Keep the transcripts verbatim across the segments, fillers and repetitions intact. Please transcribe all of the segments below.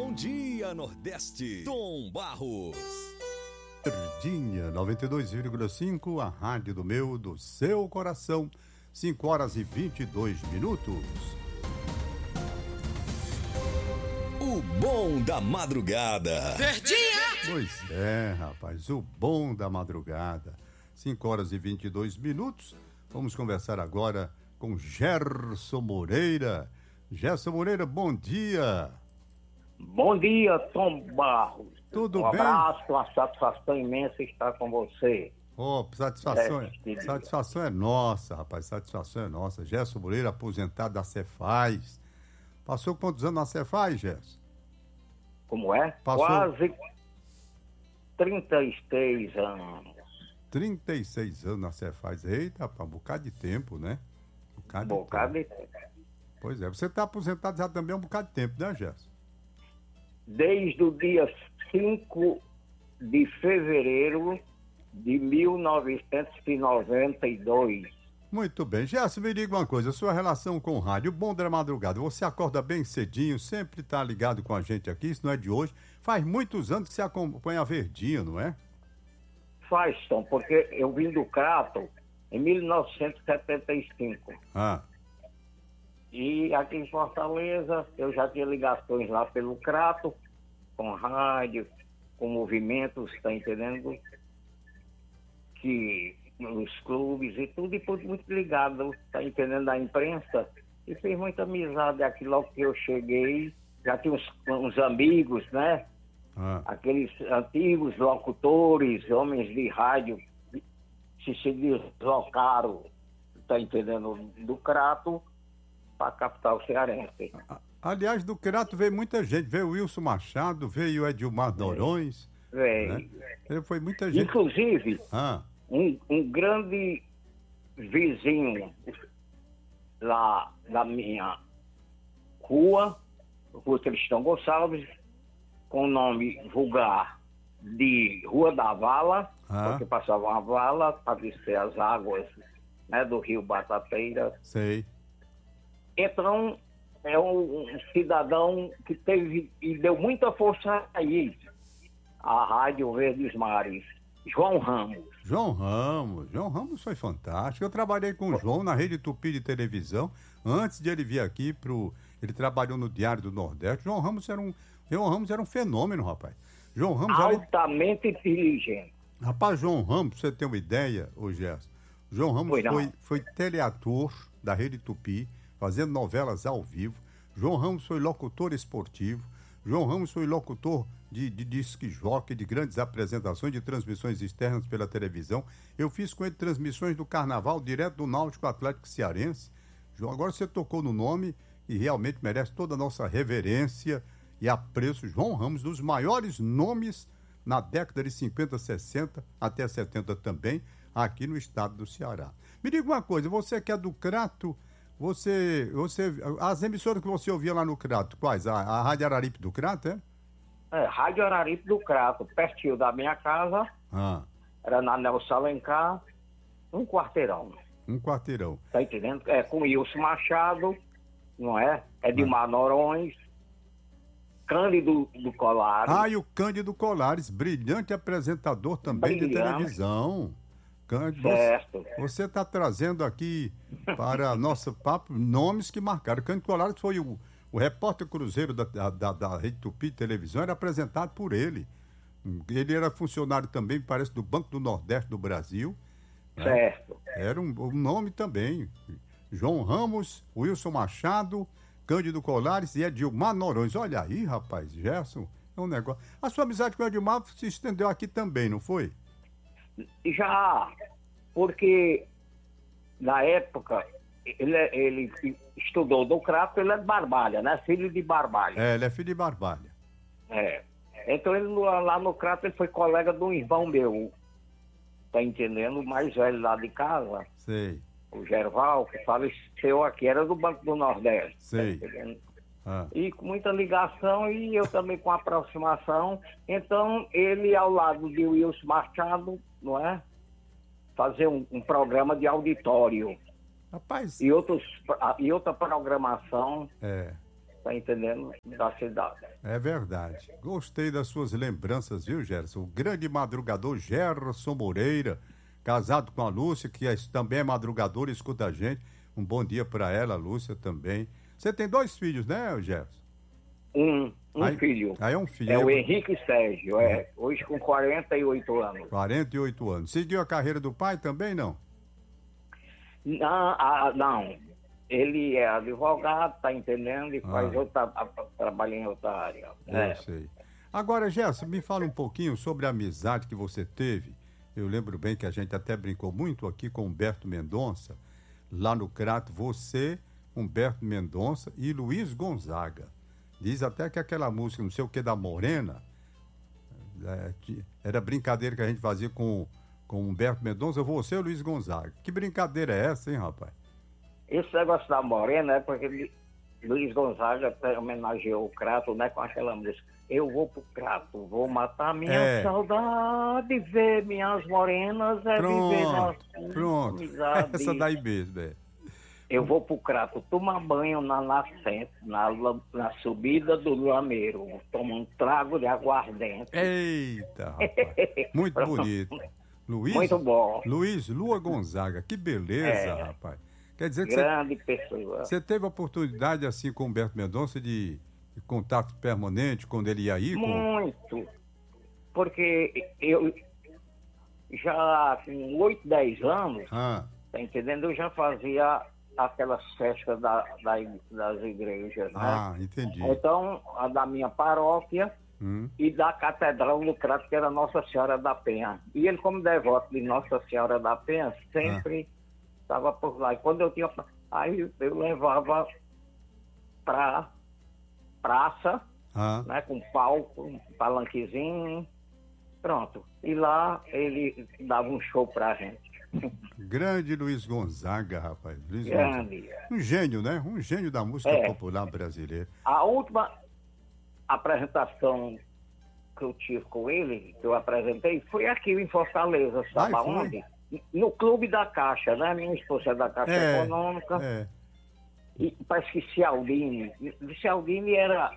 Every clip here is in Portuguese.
Bom dia, Nordeste. Tom Barros. Verdinha, noventa e dois vírgula cinco, a rádio do meu, do seu coração. cinco horas e vinte e dois minutos. O bom da madrugada. Verdinha! Pois é, rapaz, o bom da madrugada. cinco horas e vinte e dois minutos. Vamos conversar agora com Gerson Moreira. Gerson Moreira, bom dia. Bom dia, Tom Barros. Tudo um bem? Um abraço, uma satisfação imensa estar com você. Oh, satisfação, é, é, satisfação é nossa, rapaz, satisfação é nossa. Gerson Moreira, aposentado da Cefaz. Passou quantos anos na Cefaz, Gerson? Como é? Passou... Quase trinta e seis anos. trinta e seis anos na Cefaz. Eita, rapaz, um bocado de tempo, né? Um bocado, um bocado de tempo. de tempo. Pois é, você está aposentado já também há um bocado de tempo, né, Gerson? Desde o dia cinco de fevereiro de mil novecentos e noventa e dois. Muito bem. Gerson, me diga uma coisa, sua relação com o rádio, o bom da madrugada, você acorda bem cedinho, sempre está ligado com a gente aqui, isso não é de hoje. Faz muitos anos que você acompanha a Verdinha, não é? Faz, Tom, porque eu vim do Crato em mil novecentos e setenta e cinco. Ah. E aqui em Fortaleza, eu já tinha ligações lá pelo Crato, com rádio, com movimentos, tá entendendo? Que nos clubes e tudo, e fui muito ligado, tá entendendo, da imprensa, e fiz muita amizade aqui logo que eu cheguei. Já tinha uns, uns amigos, né? Ah. Aqueles antigos locutores, homens de rádio, se se deslocaram, tá entendendo, do Crato para a capital cearense. Aliás, do Crato veio muita gente, veio o Wilson Machado, veio o Edilmar Noronha. Veio. Né? Foi muita gente. Inclusive, ah. um, um grande vizinho lá da minha rua, Rua Tristão Gonçalves, com o nome vulgar de Rua da Vala, ah. porque passava uma vala para descer as águas, né, do rio Batateira. Sei. Então, é um, um cidadão que teve e deu muita força aí à Rádio Verdes Mares, João Ramos. João Ramos, João Ramos foi fantástico. Eu trabalhei com o João na Rede Tupi de televisão, antes de ele vir aqui pro... Ele trabalhou no Diário do Nordeste. João Ramos era um, João Ramos era um fenômeno, rapaz. João Ramos altamente era... inteligente. Rapaz, João Ramos, pra você ter uma ideia, ô Gerson, João Ramos foi, foi, foi teleator da Rede Tupi, fazendo novelas ao vivo. João Ramos foi locutor esportivo. João Ramos foi locutor de, de disque jockey, de grandes apresentações, de transmissões externas pela televisão. Eu fiz com ele transmissões do Carnaval, direto do Náutico Atlético Cearense. João, agora você tocou no nome e realmente merece toda a nossa reverência e apreço. João Ramos, dos maiores nomes na década de cinquenta, sessenta, até setenta também, aqui no estado do Ceará. Me diga uma coisa, você que é do Crato, Você, você, as emissoras que você ouvia lá no Crato, quais? A, a Rádio Araripe do Crato, é? É, Rádio Araripe do Crato, pertinho da minha casa, ah. era na Nelson Alencar, um quarteirão. Um quarteirão. Tá entendendo? É, com Wilson Machado, não é? Edilmar ah. Noronha, Cândido do Colares. Ah, e o Cândido Colares, brilhante apresentador também brilhante. de televisão. Cândido, certo. Você está trazendo aqui para nosso papo nomes que marcaram. Cândido Colares foi o, o repórter cruzeiro da, da, da Rede Tupi de televisão, era apresentado por ele. Ele era funcionário também, parece, do Banco do Nordeste do Brasil. Certo. Né? Era um, um nome também. João Ramos, Wilson Machado, Cândido Colares e Edilmar Noronha. Olha aí, rapaz, Gerson, é um negócio. A sua amizade com o Edilmar se estendeu aqui também, não foi? Já, porque na época ele, ele estudou no Crato, ele é de Barbalha, né? Filho de Barbalha. É, ele é filho de Barbalha. É. Então ele lá no Crato ele foi colega de um irmão meu, tá entendendo? O mais velho lá de casa. Sei. O Gerval, que faleceu aqui, era do Banco do Nordeste. Sei. Tá entendendo? Ah. E com muita ligação, e eu também com aproximação. Então, ele ao lado de Wilson Machado, não é? Fazer um, um programa de auditório. Rapaz. E, outros, e outra programação. É. tá entendendo, da cidade. É verdade. Gostei das suas lembranças, viu, Gerson? O grande madrugador Gerson Moreira, casado com a Lúcia, que é, também é madrugadora e escuta a gente. Um bom dia para ela, Lúcia, também. Você tem dois filhos, né, Gerson? Um, um aí, filho. Aí é um filho. É o Henrique Sérgio, é. Hoje com quarenta e oito anos. quarenta e oito anos. Seguiu a carreira do pai também, não? Não, ah, não. Ele é advogado, tá entendendo? E faz Ah. outra, trabalha em outra área. Eu É. sei. Agora, Gerson, me fala um pouquinho sobre a amizade que você teve. Eu lembro bem que a gente até brincou muito aqui com Humberto Mendonça, lá no Crato, você, Humberto Mendonça e Luiz Gonzaga. Diz até que aquela música, não sei o que, da Morena, é, que era brincadeira que a gente fazia com, com Humberto Mendonça, você e Luiz Gonzaga. Que brincadeira é essa, hein, rapaz? Esse negócio da Morena é porque Luiz Gonzaga até homenageou o Crato, né, com aquela música. Eu vou pro Crato, vou matar minha É. saudade, ver minhas morenas, é viver na Pronto, pronto. amizade. Essa daí mesmo, é. Eu vou pro Crato tomar banho na nascente, na, la- na subida do Lameiro, tomar um trago de aguardente. Eita, rapaz. Muito bonito. Luiz, Muito bom. Luiz Lua Gonzaga, que beleza, É. rapaz. Quer dizer que você, Grande pessoa. você teve a oportunidade, assim, com o Humberto Mendonça, de, de contato permanente quando ele ia aí? Com... Muito. Porque eu já com oito, dez anos, Ah, tá entendendo? Eu já fazia aquelas festas da, da, das igrejas, né? ah, entendi. Então, a da minha paróquia Hum, e da Catedral do Crato, que era Nossa Senhora da Penha. E ele, como devoto de Nossa Senhora da Penha, sempre estava por lá. E quando eu tinha... Aí eu levava pra praça, ah, né, com palco, um palanquezinho, pronto. E lá ele dava um show pra gente. grande Luiz Gonzaga, rapaz. Luiz Gonzaga. Grande. Um gênio, né? Um gênio da música É. popular brasileira. A última apresentação que eu tive com ele, que eu apresentei, foi aqui em Fortaleza, sabe Ai, foi? aonde? No Clube da Caixa, né? Minha esposa é da Caixa É, Econômica. É. E parece que Cialdini. Cialdini era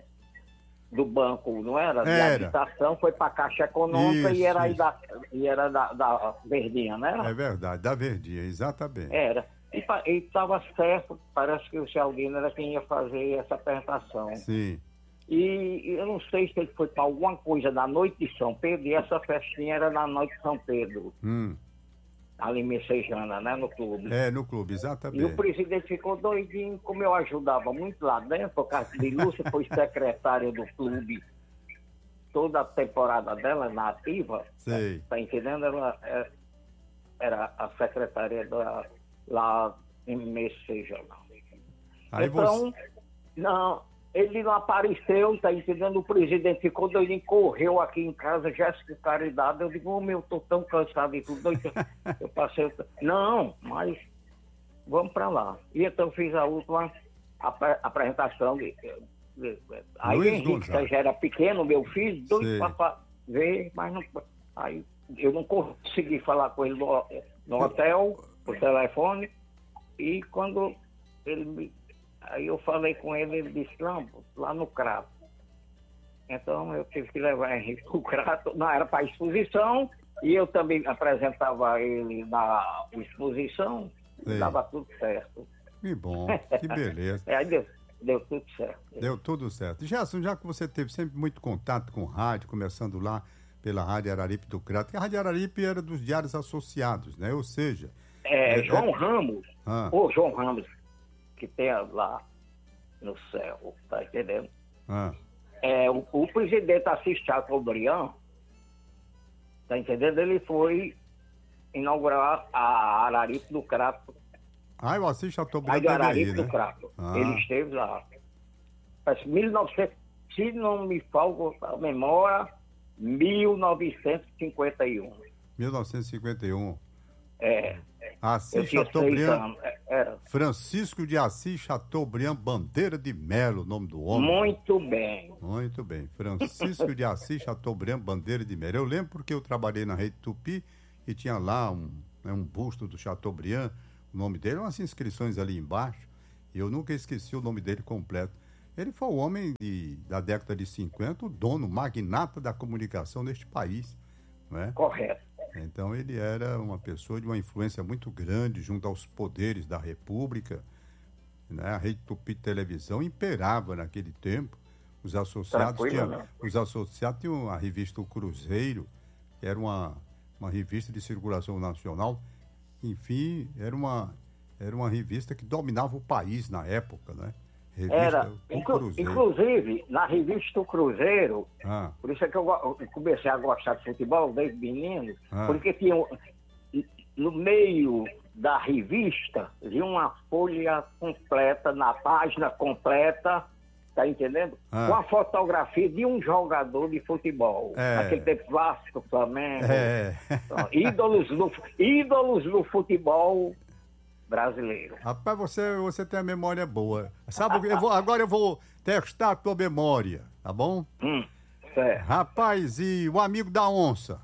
do banco, não era? De Era. habitação, foi para a Caixa Econômica Isso, e era aí isso. da, e era da, da Verdinha, né? É verdade, da Verdinha, exatamente. Era. E estava certo, parece que o Cialdini era quem ia fazer essa apresentação. Sim. E eu não sei se ele foi para alguma coisa da noite de São Pedro, e essa festinha era na noite de São Pedro, Hum. ali em Messejana, né, no clube. É, no clube, E o exatamente. presidente ficou doidinho, como eu ajudava muito lá dentro, por causa de Lúcia, foi secretária do clube toda a temporada dela, na ativa, Sei. tá entendendo? Ela é- era a secretária da, lá em Messejana. Aí Então, você... não, ele não apareceu, tá entendendo? O presidente ficou doidinho, correu aqui em casa, Jéssica Caridade. Eu digo, oh, meu, tô tão cansado e tudo. Doido. Eu passei, não, mas vamos pra lá. E então eu fiz a última apre- apresentação. De, de- aí Luiz Henrique, Gonzaga. que já era pequeno, meu filho, Sei. doido pra fa- ver, mas não. Aí eu não consegui falar com ele no, no hotel, por telefone, e quando ele me. Aí eu falei com ele, ele disse, não, lá no Crato. Então eu tive que levar Henrique pro Crato, não era para exposição, e eu também apresentava ele na exposição, Sei. dava tudo certo. Que bom, que beleza. É, aí deu, deu tudo certo. Deu tudo certo. Gerson, já que você teve sempre muito contato com rádio, começando lá pela Rádio Araripe do Crato, que a Rádio Araripe era dos diários associados, né? Ou seja... É, É, João é- Ramos, Ah, o João Ramos, que tem lá no céu, tá entendendo? ah, É, o, o presidente Assis Chateaubriand, tá entendendo? Ele foi inaugurar a Araripe do Crato, ah, eu assisto a a Chateaubriand de teve aí, Araripe né? do Crato. Ah. Ele esteve lá. Parece mil e novecentos, se não me falta a memória, mil novecentos e cinquenta e um. mil novecentos e cinquenta e um. É, eu Assis tinha seis Chateaubriand, anos. É, Era. Francisco de Assis Chateaubriand Bandeira de Melo, o nome do homem. Muito bem. Muito bem. Francisco de Assis Chateaubriand Bandeira de Melo. Eu lembro porque eu trabalhei na Rede Tupi e tinha lá um, né, um busto do Chateaubriand, o nome dele, umas inscrições ali embaixo, e eu nunca esqueci o nome dele completo. Ele foi o homem de, da década de cinquenta, o dono, magnata da comunicação neste país. Não é? Correto. Então ele era uma pessoa de uma influência muito grande junto aos poderes da República. Né? A Rede Tupi de Televisão imperava naquele tempo. Os associados, tinham, os associados tinham a revista O Cruzeiro, que era uma, uma revista de circulação nacional. Enfim, era uma, era uma revista que dominava o país na época, né? Revista Era, inclu, inclusive, na revista O Cruzeiro, ah. por isso é que eu, eu comecei a gostar de futebol desde menino, ah. porque tinha, no meio da revista, havia uma folha completa, na página completa, tá entendendo? Ah. Com a fotografia de um jogador de futebol. É. Naquele tempo, Vasco, Flamengo, é. então, ídolos, do, ídolos do futebol brasileiro. Rapaz, você, você tem a memória boa. Sabe, eu vou, agora eu vou testar a tua memória, tá bom? Hum, certo. Rapaz, e o amigo da onça?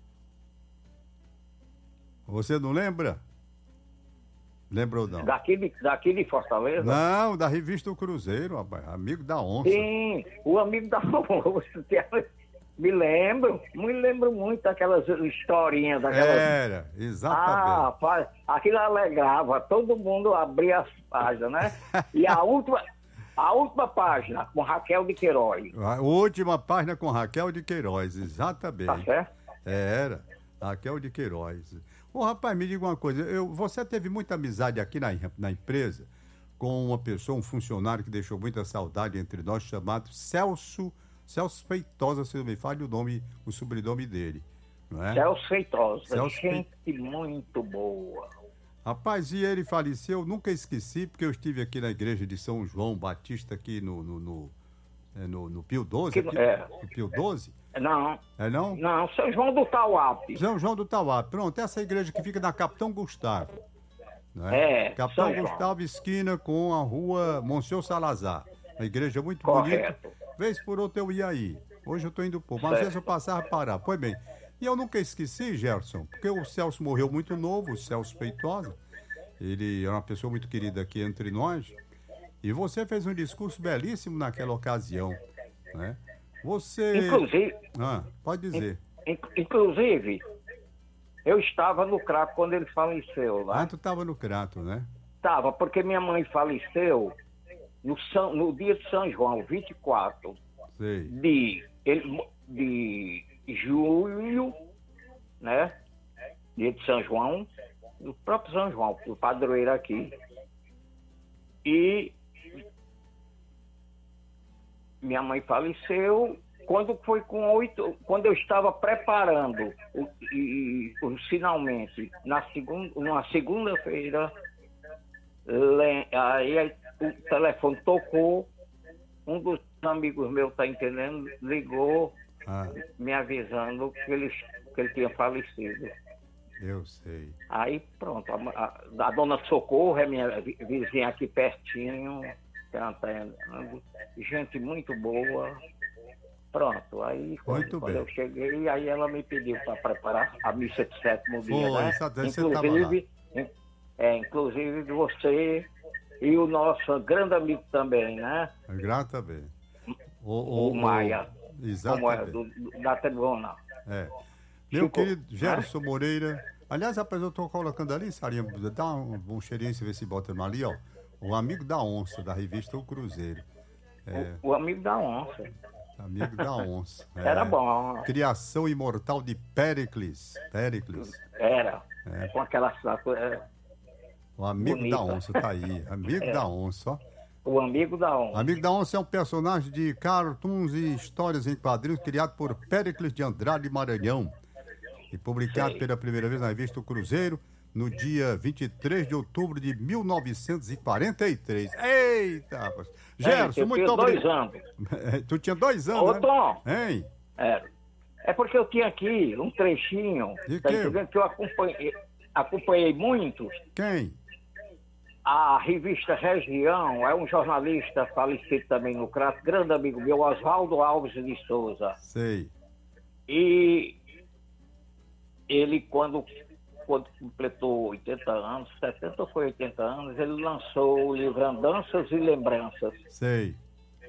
Você não lembra? Lembrou não? Daqui de, daqui de Fortaleza? Não, da revista O Cruzeiro, rapaz. Amigo da onça. Sim, o amigo da onça. Me lembro, me lembro muito daquelas historinhas. Daquelas... Era, exatamente. Ah, rapaz, aquilo alegrava, todo mundo abria as páginas, né? E a última, a última página, com Raquel de Queiroz. A última página com Raquel de Queiroz, exatamente. Tá certo? Era, Raquel de Queiroz. Ô, rapaz, me diga uma coisa, eu, você teve muita amizade aqui na, na empresa com uma pessoa, um funcionário que deixou muita saudade entre nós, chamado Celso Celso Feitosa, se não me falha o nome, o sobrenome dele, não é? Celso Feitosa, Celso gente Fe... muito boa. Rapaz, e ele faleceu, nunca esqueci, porque eu estive aqui na igreja de São João Batista, aqui no, no, no, no, no Pio doze, aqui, é. no Pio doze? Não. É não? Não, São João do Tauape. São João do Tauape, pronto, essa igreja que fica na Capitão Gustavo. Não é? É, Capitão São Gustavo, João. Esquina com a rua Monsenhor Salazar. Uma igreja muito Correto. bonita. Vez por outra eu ia aí. Hoje eu tô indo pouco, mas às vezes eu passava a parar. Pois bem, e eu nunca esqueci, Gerson, porque o Celso morreu muito novo, o Celso Feitosa. Ele é uma pessoa muito querida aqui entre nós. E você fez um discurso belíssimo naquela ocasião, né? Você... Inclusive... Ah, pode dizer. In, inclusive, eu estava no Crato quando ele faleceu, né? Ah, tu estava no Crato, né? Estava, porque minha mãe faleceu no, São, no dia de São João, vinte e quatro Sei. De, de julho, né? Dia de São João, do próprio São João, do padroeiro aqui. E minha mãe faleceu quando foi com oito, quando eu estava preparando o, e, o, finalmente na segunda, uma segunda-feira, aí o telefone tocou, um dos amigos meus, tá entendendo, ligou, ah. me avisando que ele, que ele tinha falecido. Eu sei. Aí pronto, a, a, a dona Socorro é minha vizinha aqui pertinho, gente muito boa. Pronto, aí quando, quando eu cheguei, aí ela me pediu para preparar a missa de sétimo Foi, dia, né? Inclusive, é, inclusive você e o nosso grande amigo também, né? Grande também. O, o, o Maia. Exatamente. Como é, do, da Tribuna. É. Meu Chico, querido Gerson né? Moreira. Aliás, rapaz, eu estou colocando ali, Sarinha, dá um, um cheirinho, se vê se bota ali, ó. O amigo da onça, da revista O Cruzeiro. É, o, o amigo da onça. Amigo da onça. É, Era bom. Criação imortal de Péricles. Péricles. Era. É. Com aquela... É, o amigo bonita. da onça, tá aí. Amigo é. da onça, ó. O amigo da onça. Amigo da onça é um personagem de cartoons e histórias em quadrinhos criado por Péricles de Andrade Maranhão e publicado Sei. pela primeira vez na revista O Cruzeiro no dia vinte e três de outubro de mil novecentos e quarenta e três. Eita, rapaz. Gerson, é, muito obrigado. dois anos. Tu tinha dois anos, Ô, né? Tom. Hein? É. É porque eu tinha aqui um trechinho, de tá que? entendendo? Que eu acompanhei, acompanhei muito. Quem? A revista Região, é um jornalista falecido também no Crato, grande amigo meu, Oswaldo Alves de Souza. Sei. E ele, quando, quando completou oitenta anos, setenta ou foi oitenta anos, ele lançou o livro Andanças e Lembranças. Sei.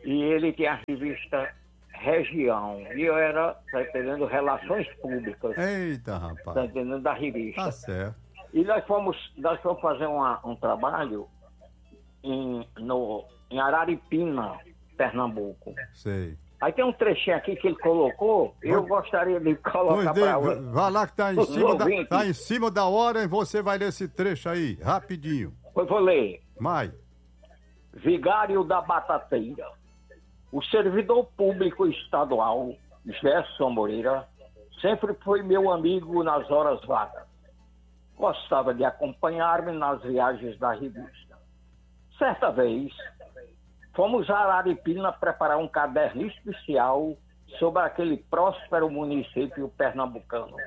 e ele tinha a revista Região, e eu era, tá entendendo, Relações Públicas. Eita, rapaz. Tá entendendo, da revista. Tá certo. E nós fomos, nós fomos fazer uma, um trabalho em, no, em Araripina, Pernambuco. Sei. Aí tem um trechinho aqui que ele colocou, eu Vai... gostaria de colocar para hoje. Vai lá que tá em, cima da, tá em cima da hora e você vai ler esse trecho aí, rapidinho. Pois vou ler. Vai. Vigário da Batateira. O servidor público estadual, Gerson Moreira, sempre foi meu amigo nas horas vagas. Gostava de acompanhar-me nas viagens da revista. Certa vez, fomos a Araripina preparar um caderno especial sobre aquele próspero município pernambucano.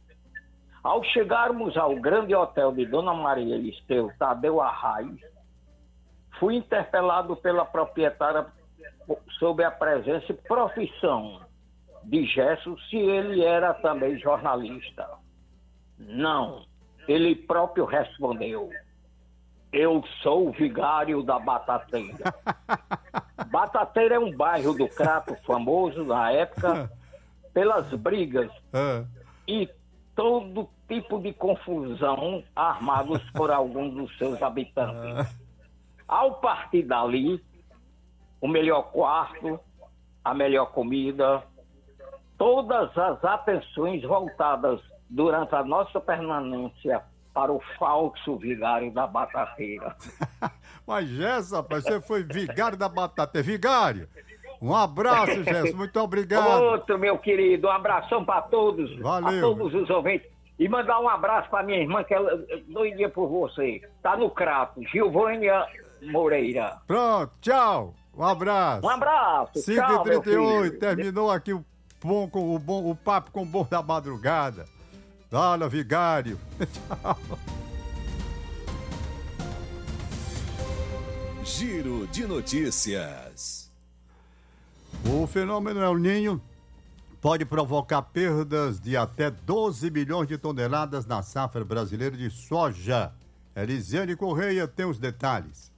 Ao chegarmos ao grande hotel de Dona Maria Elisteu Tadeu Arraes, fui interpelado pela proprietária sobre a presença e profissão de Gerson, se ele era também jornalista. Não, ele próprio respondeu: eu sou o vigário da Batateira. Batateira é um bairro do Crato famoso na época pelas brigas e todo tipo de confusão armados por alguns dos seus habitantes. Ao partir dali, o melhor quarto, a melhor comida, todas as atenções voltadas durante a nossa permanência para o falso vigário da Batateira. Mas, Gerson, rapaz, você foi vigário da Batateira. Vigário, um abraço, Gerson, muito obrigado. Outro, meu querido, um abração para todos, Valeu. a todos os ouvintes. E mandar um abraço para minha irmã, que ela doidia por você. Tá no Crato, Gilvânia Moreira. Pronto, tchau. Um abraço. Um abraço. cinco e trinta e oito, terminou aqui o, bom, o, bom, o papo com o bom da madrugada. Fala, vigário. Tchau. Giro de notícias. O fenômeno El Niño pode provocar perdas de até doze milhões de toneladas na safra brasileira de soja. Elisiane Correia tem os detalhes.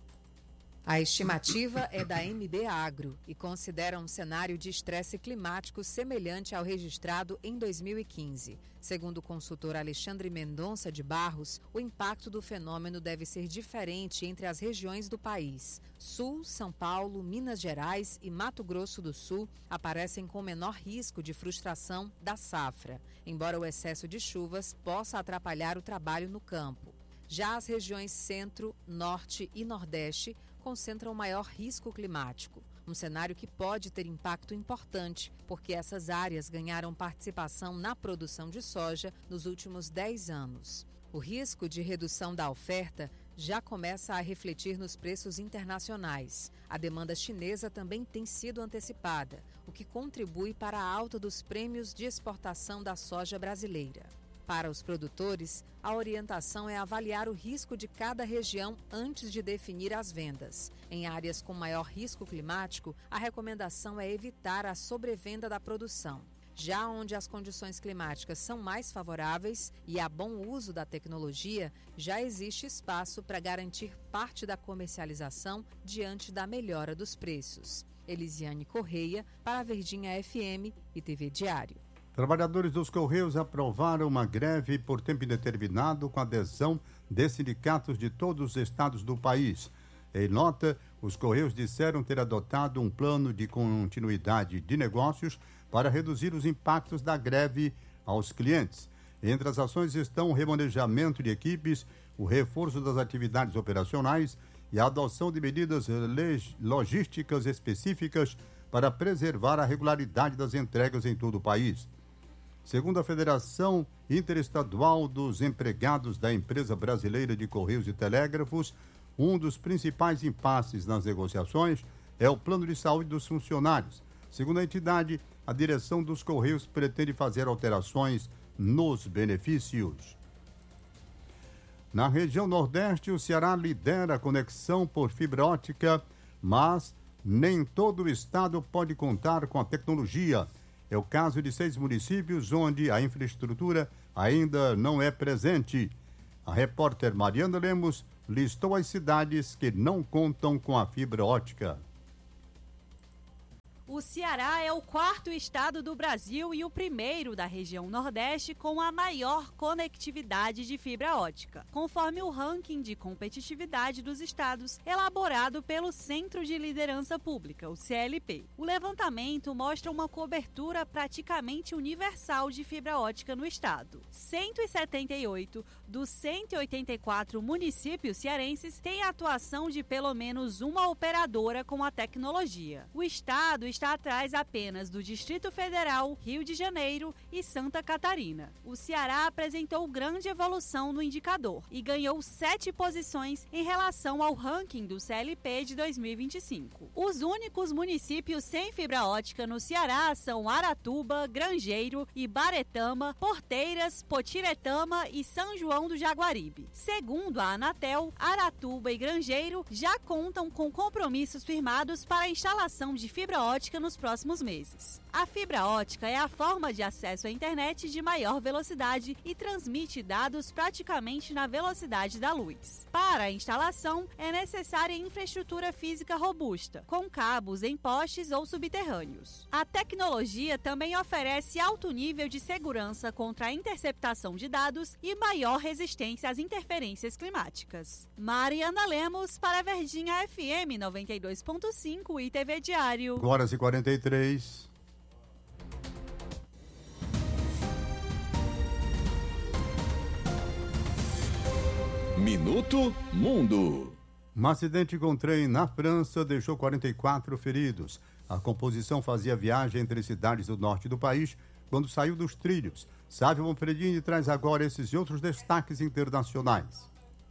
A estimativa é da M B Agro e considera um cenário de estresse climático semelhante ao registrado em dois mil e quinze. Segundo o consultor Alexandre Mendonça de Barros, o impacto do fenômeno deve ser diferente entre as regiões do país. Sul, São Paulo, Minas Gerais e Mato Grosso do Sul aparecem com menor risco de frustração da safra, embora o excesso de chuvas possa atrapalhar o trabalho no campo. Já as regiões Centro, Norte e Nordeste concentram maior risco climático, um cenário que pode ter impacto importante, porque essas áreas ganharam participação na produção de soja nos últimos dez anos. O risco de redução da oferta já começa a refletir nos preços internacionais. A demanda chinesa também tem sido antecipada, o que contribui para a alta dos prêmios de exportação da soja brasileira. Para os produtores, a orientação é avaliar o risco de cada região antes de definir as vendas. Em áreas com maior risco climático, a recomendação é evitar a sobrevenda da produção. Já onde as condições climáticas são mais favoráveis e há bom uso da tecnologia, já existe espaço para garantir parte da comercialização diante da melhora dos preços. Elisiane Correia, para a Verdinha F M e T V Diário. Trabalhadores dos Correios aprovaram uma greve por tempo indeterminado com adesão de sindicatos de todos os estados do país. Em nota, os Correios disseram ter adotado um plano de continuidade de negócios para reduzir os impactos da greve aos clientes. Entre as ações estão o remanejamento de equipes, o reforço das atividades operacionais e a adoção de medidas logísticas específicas para preservar a regularidade das entregas em todo o país. Segundo a Federação Interestadual dos Empregados da Empresa Brasileira de Correios e Telégrafos, um dos principais impasses nas negociações é o plano de saúde dos funcionários. Segundo a entidade, a direção dos Correios pretende fazer alterações nos benefícios. Na região Nordeste, o Ceará lidera a conexão por fibra ótica, mas nem todo o estado pode contar com a tecnologia. É o caso de seis municípios onde a infraestrutura ainda não é presente. A repórter Mariana Lemos listou as cidades que não contam com a fibra ótica. O Ceará é o quarto estado do Brasil e o primeiro da região Nordeste com a maior conectividade de fibra ótica, conforme o ranking de competitividade dos estados elaborado pelo Centro de Liderança Pública, o C L P. O levantamento mostra uma cobertura praticamente universal de fibra ótica no estado. cento e setenta e oito dos cento e oitenta e quatro municípios cearenses têm atuação de pelo menos uma operadora com a tecnologia. O estado está está atrás apenas do Distrito Federal, Rio de Janeiro e Santa Catarina. O Ceará apresentou grande evolução no indicador e ganhou sete posições em relação ao ranking do C L P de dois mil e vinte e cinco. Os únicos municípios sem fibra ótica no Ceará são Aratuba, Grangeiro, Ibaretama, Porteiras, Potiretama e São João do Jaguaribe. Segundo a Anatel, Aratuba e Grangeiro já contam com compromissos firmados para a instalação de fibra ótica nos próximos meses. A fibra ótica é a forma de acesso à internet de maior velocidade e transmite dados praticamente na velocidade da luz. Para a instalação, é necessária infraestrutura física robusta, com cabos em postes ou subterrâneos. A tecnologia também oferece alto nível de segurança contra a interceptação de dados e maior resistência às interferências climáticas. Mariana Lemos para a Verdinha F M noventa e dois ponto cinco e T V Diário. Horas e quarenta e três. Minuto Mundo. Um acidente com trem na França deixou quarenta e quatro feridos. A composição fazia viagem entre cidades do norte do país quando saiu dos trilhos. Sávio Manfredini traz agora esses e outros destaques internacionais.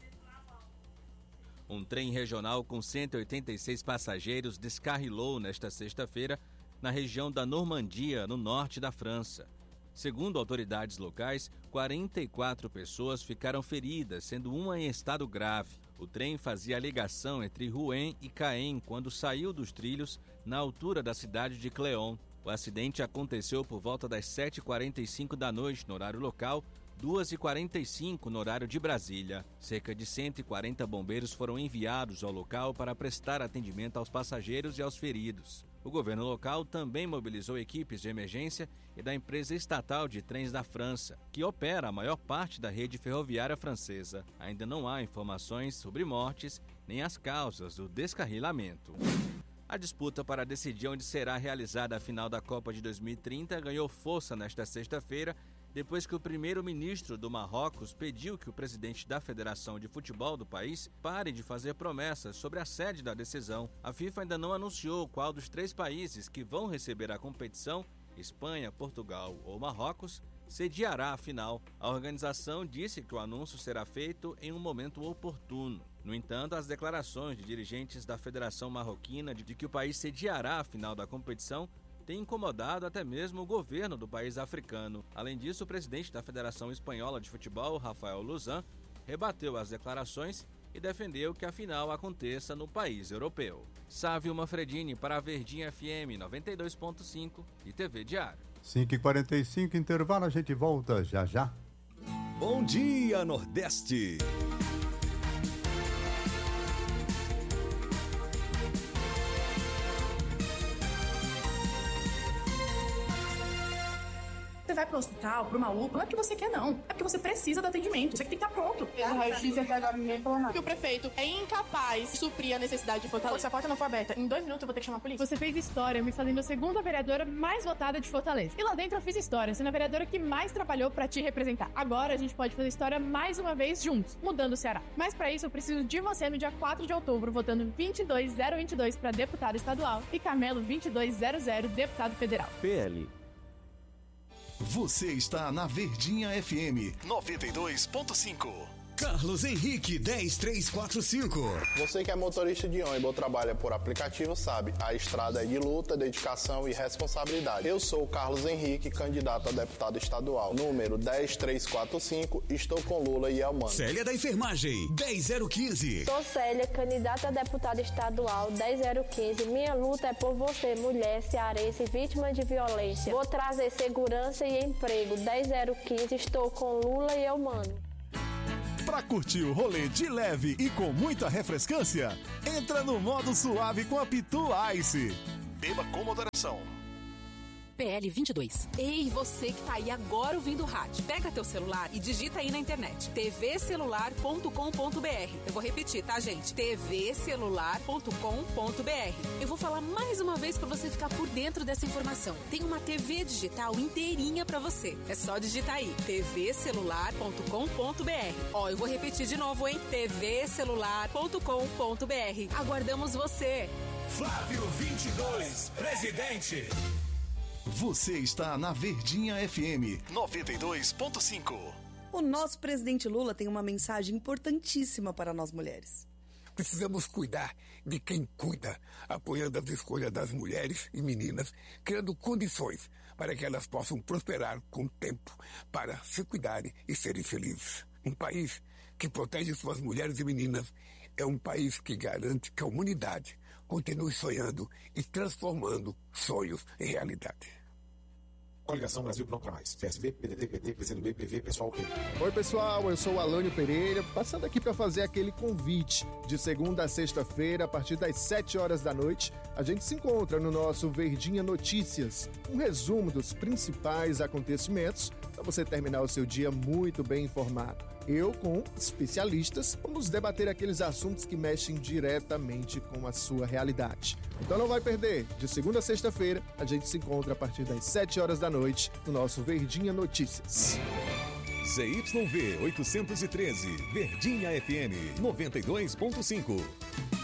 Um trem regional com cento e oitenta e seis passageiros descarrilou nesta sexta-feira na região da Normandia, no norte da França. Segundo autoridades locais, quarenta e quatro pessoas ficaram feridas, sendo uma em estado grave. O trem fazia a ligação entre Rouen e Caen quando saiu dos trilhos na altura da cidade de Cléon. O acidente aconteceu por volta das sete e quarenta e cinco da noite no horário local, duas e quarenta e cinco no horário de Brasília. Cerca de cento e quarenta bombeiros foram enviados ao local para prestar atendimento aos passageiros e aos feridos. O governo local também mobilizou equipes de emergência e da empresa estatal de trens da França, que opera a maior parte da rede ferroviária francesa. Ainda não há informações sobre mortes nem as causas do descarrilamento. A disputa para decidir onde será realizada a final da Copa de dois mil e trinta ganhou força nesta sexta-feira, depois que o primeiro-ministro do Marrocos pediu que o presidente da Federação de Futebol do país pare de fazer promessas sobre a sede da decisão. A FIFA ainda não anunciou qual dos três países que vão receber a competição, Espanha, Portugal ou Marrocos, sediará a final. A organização disse que o anúncio será feito em um momento oportuno. No entanto, as declarações de dirigentes da Federação Marroquina de que o país sediará a final da competição tem incomodado até mesmo o governo do país africano. Além disso, o presidente da Federação Espanhola de Futebol, Rafael Luzan, rebateu as declarações e defendeu que a final aconteça no país europeu. Sávio Manfredini para a Verdinha F M noventa e dois ponto cinco e T V Diário. cinco e quarenta e cinco, intervalo, a gente volta já já. Bom dia, Nordeste. Você vai pro hospital, pro maluco, não é porque você quer, não. É porque você precisa do atendimento. Você tem que estar pronto. Porque o prefeito é incapaz de suprir a necessidade de Fortaleza. Se a porta não for aberta, em dois minutos eu vou ter que chamar a polícia. Você fez história me fazendo a segunda vereadora mais votada de Fortaleza. E lá dentro eu fiz história, sendo a vereadora que mais trabalhou pra te representar. Agora a gente pode fazer história mais uma vez juntos, mudando o Ceará. Mas pra isso eu preciso de você no dia quatro de outubro, votando vinte e dois zero vinte e dois pra deputado estadual e Carmelo vinte e dois zero zero deputado federal. P L. Você está na Verdinha F M noventa e dois ponto cinco. Carlos Henrique dez três quatro cinco. Você que é motorista de ônibus ou trabalha por aplicativo sabe, a estrada é de luta, dedicação e responsabilidade. Eu sou o Carlos Henrique, candidato a deputado estadual, número dez três quatro cinco, estou com Lula e Elmano. Célia da Enfermagem, dez zero quinze. Sou Célia, candidata a deputada estadual, dez zero quinze. Minha luta é por você, mulher cearense, vítima de violência. Vou trazer segurança e emprego, dez zero quinze, estou com Lula e Elmano. Pra curtir o rolê de leve e com muita refrescância, entra no modo suave com a Pitu Ice. Beba com moderação. P L vinte e dois. Ei, você que tá aí agora ouvindo o rádio, pega teu celular e digita aí na internet t v celular ponto com ponto b r. Eu vou repetir, tá, gente? t v celular ponto com ponto b r. Eu vou falar mais uma vez para você ficar por dentro dessa informação. Tem uma T V digital inteirinha para você. É só digitar aí t v celular ponto com ponto b r. Ó, eu vou repetir de novo, hein? t v celular ponto com ponto b r. Aguardamos você. Flávio vinte e dois, presidente. Você está na Verdinha F M noventa e dois ponto cinco. O nosso presidente Lula tem uma mensagem importantíssima para nós mulheres. Precisamos cuidar de quem cuida, apoiando as escolhas das mulheres e meninas, criando condições para que elas possam prosperar com o tempo, para se cuidarem e serem felizes. Um país que protege suas mulheres e meninas é um país que garante que a humanidade continue sonhando e transformando sonhos em realidade. Coligação Brasil Pronto para Mais. P S B, P D T, P T, P C do B, P V, Pessoal. P. Oi, pessoal. Eu sou o Alânio Pereira, passando aqui para fazer aquele convite. De segunda a sexta-feira, a partir das sete horas da noite, a gente se encontra no nosso Verdinha Notícias. Um resumo dos principais acontecimentos para você terminar o seu dia muito bem informado. Eu, com especialistas, vamos debater aqueles assuntos que mexem diretamente com a sua realidade. Então não vai perder. De segunda a sexta-feira, a gente se encontra a partir das sete horas da noite no nosso Verdinha Notícias. Z Y V oitocentos e treze, Verdinha F M noventa e dois ponto cinco.